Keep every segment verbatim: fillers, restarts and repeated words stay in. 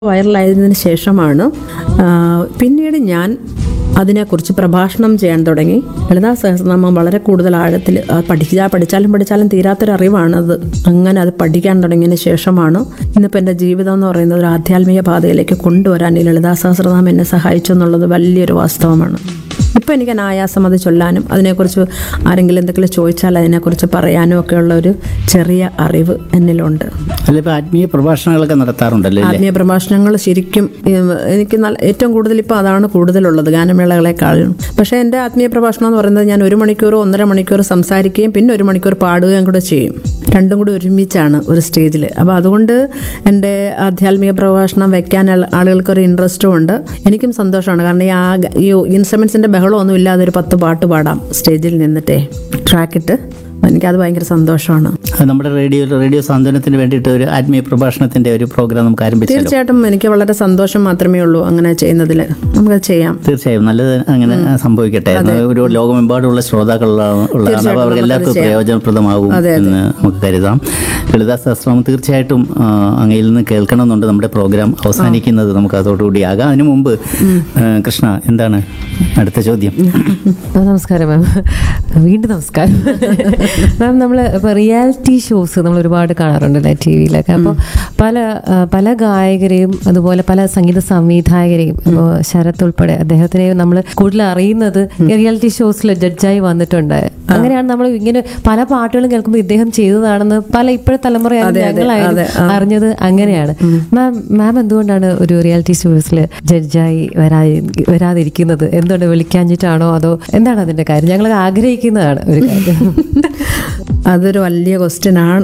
വൈറലായതിനു ശേഷമാണ് ആ, പിന്നീട് ഞാൻ അതിനെക്കുറിച്ച് പ്രഭാഷണം ചെയ്യാൻ തുടങ്ങി. ലളിതാ സഹസ്രനാമം വളരെ കൂടുതൽ ആഴത്തിൽ ആ, പഠിച്ചാൽ പഠിച്ചാലും പഠിച്ചാലും തീരാത്തൊരറിവാണത്. അങ്ങനെ അത് പഠിക്കാൻ തുടങ്ങിയതിന് ശേഷമാണ് ഇന്നിപ്പോൾ എൻ്റെ ജീവിതം എന്ന് പറയുന്നത് ഒരു ആധ്യാത്മിക പാതയിലേക്ക് കൊണ്ടുവരാൻ ഈ ലളിതാ സഹസ്രനാമം എന്നെ സഹായിച്ചു എന്നുള്ളത് വലിയൊരു വാസ്തവമാണ്. ഇപ്പോൾ എനിക്ക് അനായാസം അത് ചൊല്ലാനും അതിനെക്കുറിച്ച് ആരെങ്കിലും എന്തെങ്കിലും ചോദിച്ചാൽ അതിനെക്കുറിച്ച് പറയാനും ഒക്കെയുള്ള ഒരു ചെറിയ അറിവ് എന്നിലുണ്ട്. അല്ല, ഇപ്പൊ ആത്മീയ പ്രഭാഷണങ്ങളൊക്കെ നടത്താറുണ്ടല്ലോ അല്ലേ? ആത്മീയ പ്രഭാഷണങ്ങൾ ശരിക്കും ഉം, എനിക്ക് നല്ല ഏറ്റവും കൂടുതൽ ഇപ്പോൾ അതാണ് കൂടുതലുള്ളത് ഗാനമേളകളെക്കാളും. പക്ഷേ എൻ്റെ ആത്മീയ പ്രഭാഷണം എന്ന് പറയുന്നത് ഞാൻ ഒരു മണിക്കൂർ ഒന്നര മണിക്കൂർ സംസാരിക്കുകയും പിന്നെ ഒരു മണിക്കൂർ പാടുകയും കൂടെ ചെയ്യും. രണ്ടും കൂടി ഒരുമിച്ചാണ് ഒരു സ്റ്റേജിൽ. അപ്പോൾ അതുകൊണ്ട് എൻ്റെ ആധ്യാത്മിക പ്രഭാഷണം വെക്കാൻ ആൾ- ആളുകൾക്കൊരു ഇൻട്രസ്റ്റും ഉണ്ട്. എനിക്കും സന്തോഷമാണ്. കാരണം ഈ ആ ഈ ഇൻസ്ട്രുമെൻസിൻ്റെ ബഹളമൊന്നും ഇല്ലാതെ ഒരു പത്ത് പാട്ട് പാടാം സ്റ്റേജിൽ നിന്നിട്ടേ ട്രാക്കിട്ട്. എനിക്കത് ഭയങ്കര സന്തോഷമാണ്. അത് നമ്മുടെ റേഡിയോ റേഡിയോ സാന്ത്വനത്തിന് വേണ്ടിയിട്ട് ഒരു ആത്മീയ പ്രഭാഷണത്തിന്റെ ഒരു പ്രോഗ്രാം നമുക്ക് ആരംഭിച്ചാലോ? തീർച്ചയായിട്ടും എനിക്ക് വളരെ സന്തോഷം മാത്രമേ ഉള്ളൂ അങ്ങനെ ചെയ്യുന്നതിൽ. നമുക്കത് ചെയ്യാം. തീർച്ചയായും നല്ലത് അങ്ങനെ സംഭവിക്കട്ടെ. ഒരു ലോകമെമ്പാടുള്ള ശ്രോതാക്കളുള്ള ഉള്ളതാണ്. അപ്പോൾ അവർക്ക് എല്ലാവർക്കും പ്രയോജനപ്രദമാകും എന്ന് നമുക്ക് കരുതാം. ലളിതാ സഹസ്രനാമം തീർച്ചയായിട്ടും ആ, അങ്ങയിൽ നിന്ന് കേൾക്കണമെന്നുണ്ട്. നമ്മുടെ പ്രോഗ്രാം അവസാനിക്കുന്നത് നമുക്ക് അതോടുകൂടി ആകാം. അതിനു മുമ്പ് ആ, കൃഷ്ണ, എന്താണ് അടുത്ത ചോദ്യം? ആ, നമസ്കാരം മാം. വീണ്ടും നമസ്കാരം മാം. നമ്മൾ ഇപ്പോൾ റിയാലിറ്റി ഷോസ് നമ്മൾ ഒരുപാട് കാണാറുണ്ടല്ലേ ടി വിയിലൊക്കെ. അപ്പോൾ പല ആ, പല ഗായകരെയും അതുപോലെ പല സംഗീത സംവിധായകരെയും ഇപ്പോൾ ശരത് ഉൾപ്പെടെ അദ്ദേഹത്തിനെയും നമ്മൾ കൂടുതൽ അറിയുന്നത് റിയാലിറ്റി ഷോസിൽ ജഡ്ജായി വന്നിട്ടുണ്ട്. അങ്ങനെയാണ് നമ്മൾ ഇങ്ങനെ പല പാട്ടുകളും കേൾക്കുമ്പോൾ ഇദ്ദേഹം ചെയ്തതാണെന്ന് പല ഇപ്പോഴത്തെ തലമുറയായാലും ഞങ്ങളായാലും അറിഞ്ഞത് അങ്ങനെയാണ്. മാം മാം എന്തുകൊണ്ടാണ് ഒരു റിയാലിറ്റി ഷോസിൽ ജഡ്ജായി വരാതി വരാതിരിക്കുന്നത്? എന്തുകൊണ്ട് വിളിക്കാഞ്ഞിട്ടാണോ അതോ എന്താണ് അതിന്റെ കാര്യം? ഞങ്ങൾ ആഗ്രഹിക്കുന്നതാണ് ഒരു കാര്യം. അതൊരു വലിയ ക്വസ്റ്റ്യൻ ആണ്.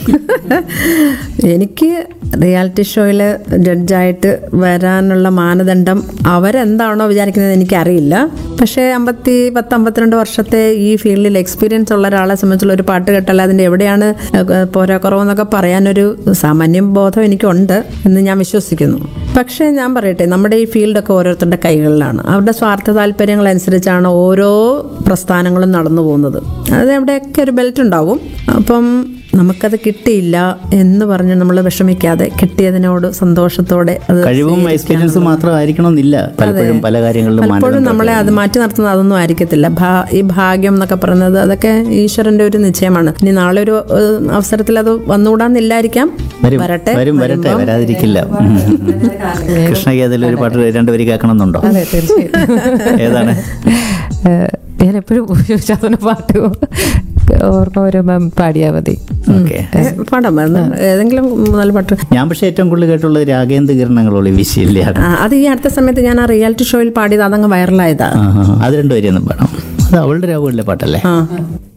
എനിക്ക് റിയാലിറ്റി ഷോയിൽ ജഡ്ജായിട്ട് വരാനുള്ള മാനദണ്ഡം അവരെന്താണോ വിചാരിക്കുന്നത് എനിക്കറിയില്ല. പക്ഷേ അമ്പത്തി പത്ത് അമ്പത്തിരണ്ട് വർഷത്തെ ഈ ഫീൽഡിൽ എക്സ്പീരിയൻസ് ഉള്ള ഒരാളെ സംബന്ധിച്ചുള്ള ഒരു പാട്ട് കേട്ടാൽ അതിൻ്റെ എവിടെയാണ് പോരാക്കുറവെന്നൊക്കെ പറയാനൊരു സാമാന്യം ബോധം എനിക്കുണ്ട് എന്ന് ഞാൻ വിശ്വസിക്കുന്നു. പക്ഷേ ഞാൻ പറയട്ടെ, നമ്മുടെ ഈ ഫീൽഡൊക്കെ ഓരോരുത്തരുടെ കൈകളിലാണ്. അവരുടെ സ്വാർത്ഥ താല്പര്യങ്ങളനുസരിച്ചാണ് ഓരോ പ്രസ്ഥാനങ്ങളും നടന്നു പോകുന്നത്. അത് എവിടെയൊക്കെ ഒരു ബെൽറ്റ് ഉണ്ടാകും. അപ്പം നമുക്കത് കിട്ടിയില്ല എന്ന് പറഞ്ഞ് നമ്മൾ വിഷമിക്കാതെ കിട്ടിയതിനോട് സന്തോഷത്തോടെ അത് കഴിവും എക്സ്പീരിയൻസും മാത്രമായിരിക്കണമെന്നില്ല. പലപ്പോഴും പല കാര്യങ്ങളിലും പലപ്പോഴും നമ്മളെ അത് മാറ്റി നിർത്തുന്നത് അതൊന്നും ആയിരിക്കത്തില്ല. ഭാ- ഈ ഭാഗ്യം എന്നൊക്കെ പറയുന്നത് അതൊക്കെ ഈശ്വരന്റെ ഒരു നിശ്ചയമാണ്. ഇനി നാളെ ഒരു ഏഹ്, അവസരത്തിൽ അത് വന്നുകൂടാന്നില്ലായിരിക്കാം. വരും വരട്ടെ വരും വരട്ടെ വരാതിരിക്കില്ല. കൃഷ്ണയ്ക്ക് അതിലൊരു പാട്ട് രണ്ടുപേര് കേൾക്കണമെന്നുണ്ടോ? അതെ, തീർച്ചയായും. ഏതാണ്? ഏഹ്, ഞാൻ എപ്പോഴും ശാസന പാട്ട് ഓർമ്മ വരും മാം, പാടിയാൽ മതി. ഓക്കെ, ഏഹ്, പാടാം. ഏതെങ്കിലും നല്ല പാട്ട്. ഞാൻ പക്ഷേ ഏറ്റവും കൂടുതൽ കേട്ടുള്ളത് രാഗേന്ദ്ര കിരണങ്ങളോളി വിശില്ല. ആ, അത് ഈ അടുത്ത സമയത്ത് ഞാൻ ആ റിയാലിറ്റി ഷോയിൽ പാടിയത് അതങ്ങ് വൈറലായതാ. അത് രണ്ടുപേരെയൊന്നും പാടാം. അത് അവളുടെ രാവുകളിലെ പാട്ടല്ലേ? ആ